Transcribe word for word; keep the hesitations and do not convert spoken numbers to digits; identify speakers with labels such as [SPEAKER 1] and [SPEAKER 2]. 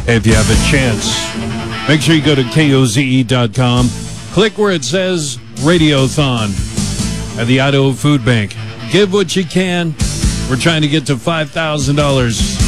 [SPEAKER 1] If you have a chance, make sure you go to K O Z E dot com. Click where it says Radiothon at the Idaho Food Bank. Give what you can. We're trying to get to five thousand dollars.